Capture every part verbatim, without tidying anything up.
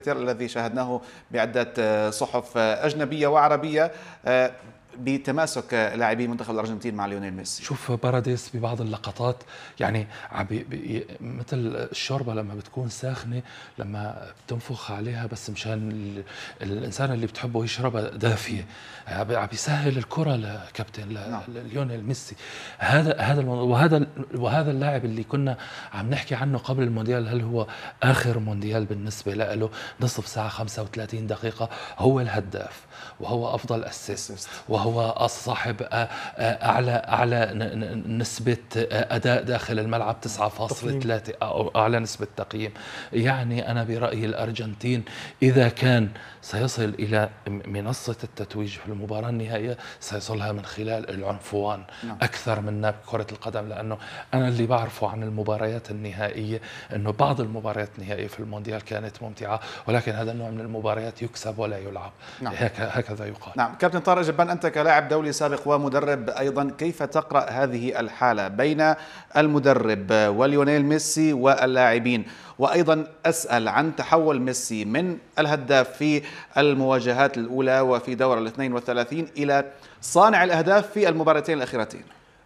الذي شاهدناه بعدة صحف أجنبية وعربية بتماسك لاعبي منتخب الأرجنتين مع ليونيل ميسي. شوف باراديس ببعض اللقطات يعني مثل الشوربة لما بتكون ساخنة لما بتنفخ عليها بس مشان الإنسان اللي بتحبه يشربها دافية، عم يسهل الكرة لكابتن ليونيل ميسي. هذا هذا وهذا وهذا اللاعب اللي كنا عم نحكي عنه قبل المونديال، هل هو آخر مونديال بالنسبة له؟ نصف ساعة خمسة وثلاثين دقيقة، هو الهداف وهو أفضل أسيست وهو صاحب أعلى أعلى نسبة أداء داخل الملعب تسعة فاصلة ثلاثة أو أعلى نسبة تقييم. يعني أنا برأيي الأرجنتين إذا كان سيصل إلى منصة التتويج في المباراة النهائية سيصلها من خلال العنفوان أكثر من كرة القدم، لأنه أنا اللي بعرفه عن المباريات النهائية أنه بعض المباريات النهائية في المونديال كانت ممتعة، ولكن هذا النوع من المباريات يكسب ولا يلعب. نعم. هكذا يقال. نعم. كابتن طارق جبان، أنت كلاعب دولي سابق ومدرب أيضا، كيف تقرأ هذه الحالة بين المدرب وليونيل ميسي واللاعبين؟ وأيضا أسأل عن تحول ميسي من الهداف في المواجهات الأولى وفي دور الاثنين والثلاثين إلى صانع الأهداف في المباراتين الأخيرتين.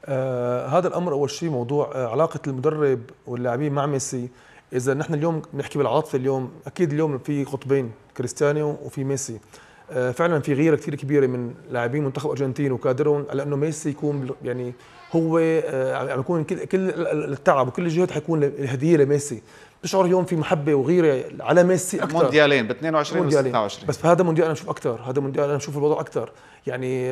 آه هذا الأمر أول شيء موضوع آه علاقة المدرب واللاعبين مع ميسي. إذا نحن اليوم نحكي بالعاطفة، اليوم أكيد اليوم في قطبين، كريستيانو وفي ميسي. آه فعلا في غيرة كثير كبيرة من لاعبين منتخب الأرجنتين وكادرهم على أنه ميسي يكون يعني هو آه عم يكون كل, كل التعب وكل الجهد حيكون الهدية لميسي. بتشعر اليوم في محبه وغيره على ميسي اكثر. مونديالين ب اثنين وعشرين و ستة وعشرين، بس في هذا مونديال انا بشوف اكثر، هذا مونديال انا بشوف الوضع اكثر. يعني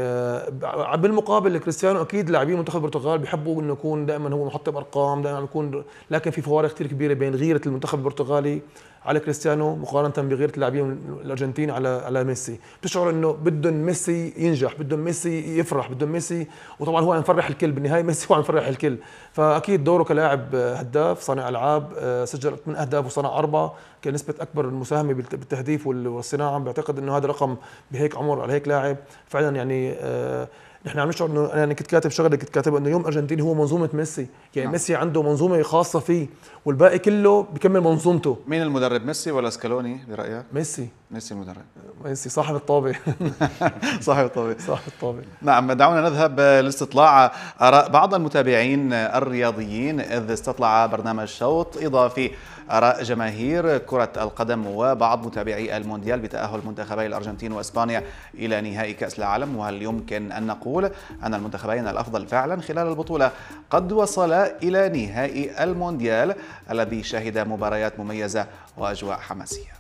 بالمقابل كريستيانو اكيد لاعبين منتخب البرتغال بيحبوا انه يكون دائما هو محطم ارقام، دائما يكون، لكن في فوارق كثير كبيره بين غيره المنتخب البرتغالي على كريستيانو مقارنه بغيره اللاعبين الارجنتين على على ميسي. بتشعر انه بدهم ميسي ينجح، بدهم ميسي يفرح، بدهم ميسي، وطبعا هو عم يفرح الكل بالنهايه، ميسي هو عم يفرح الكل. فاكيد دوره كلاعب هداف صانع العاب، سجل من اهداف وصنع اربعه، كان نسبه اكبر المساهمه بالتهديف والصناعه. بعتقد انه هذا رقم بهيك عمر على هيك لاعب فعلا. يعني آه نحن عم نشعر انه انا كنت كاتب شغله، كنت كاتب انه يوم الارجنتين هو منظومه ميسي، يعني نعم. ميسي عنده منظومه خاصه فيه والباقي كله بكمل منظومته. مين المدرب، ميسي ولا سكالوني برايك؟ ميسي. ميسي المدرب، ميسي صاحب الطابع. صاحب الطابع صاحب الطابع. نعم. دعونا نذهب لاستطلاع آراء بعض المتابعين الرياضيين، إذ استطلع برنامج شوط إضافي آراء جماهير كرة القدم وبعض متابعي المونديال بتأهل منتخبي الأرجنتين وإسبانيا إلى نهائي كأس العالم، وهل يمكن أن نقول أن المنتخبين الأفضل فعلا خلال البطولة قد وصلا إلى نهائي المونديال الذي شهد مباريات مميزة وأجواء حماسية؟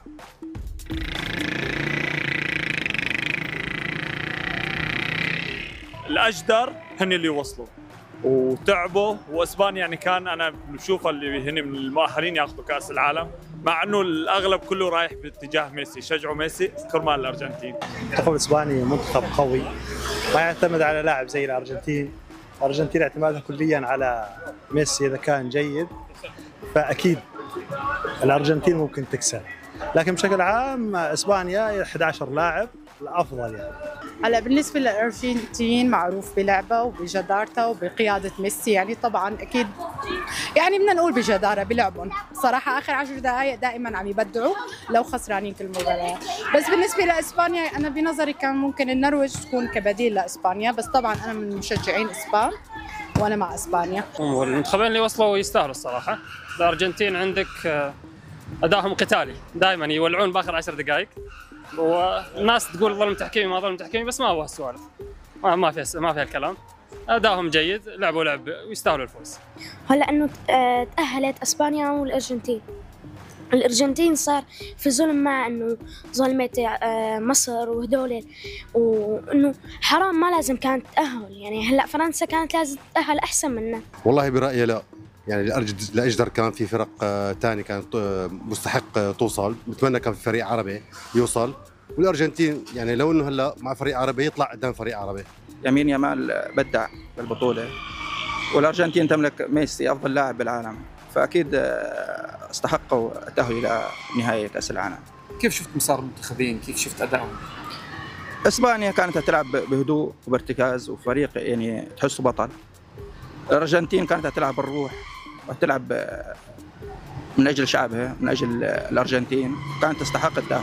الأجدر هن اللي وصلوا وتعبوا، واسبانيا يعني كان انا بشوفها اللي هن من المؤهلين ياخذوا كاس العالم، مع انه الاغلب كله رايح باتجاه ميسي، شجعوا ميسي كرمال الارجنتين. المنتخب الاسباني منتخب قوي ما يعتمد على لاعب زي الارجنتين، الارجنتين اعتمادها كليا على ميسي، اذا كان جيد فاكيد الارجنتين ممكن تكسب، لكن بشكل عام اسبانيا احد عشر لاعب الافضل. يعني هلا بالنسبه للارجنتين معروف بلعبه وبجدارته وبقياده ميسي، يعني طبعا اكيد يعني بدنا نقول بجداره بلعبهم صراحه. اخر عشر دقائق دائما عم يبدعوا لو خسرانين كل مباراه. بس بالنسبه لاسبانيا انا بنظري كان ممكن النرويج تكون كبديل لاسبانيا، بس طبعا انا من مشجعين اسبان وانا مع اسبانيا. المنتخبين اللي وصلوا يستاهلوا الصراحه. الارجنتين عندك ادائهم قتالي، دائما يولعون باخر عشر دقائق، والناس تقول ظلم تحكيمي ما ظلم تحكيمي، بس ما هو هالسوالف، ما ما في ما في هالكلام. ادائهم جيد، لعبوا لعب ويستاهلوا الفوز. هلا انه تاهلت اسبانيا والارجنتين، الارجنتين صار في ظلم مع انه ظلمت مصر وهدول، وانه حرام ما لازم كانت تاهل. يعني هلا فرنسا كانت لازم تاهل احسن منا. والله برايي لا، يعني الأجدر كان في فرق ثانيه كانت مستحق توصل، بتمنى كان في فريق عربي يوصل، والارجنتين يعني لو انه هلا مع فريق عربي يطلع قدام فريق عربي. يمين يامال بدع بالبطوله، والارجنتين تملك ميسي افضل لاعب بالعالم، فاكيد استحقوا التأهل الى نهائي كاس العالم. كيف شفت مسار المنتخبين؟ كيف شفت ادائهم؟ اسبانيا كانت تلعب بهدوء وبارتكاز وفريق يعني تحسه بطل. الارجنتين كانت تلعب بالروح وتلعب من اجل شعبها، من اجل الارجنتين، كانت تستحق التاهل.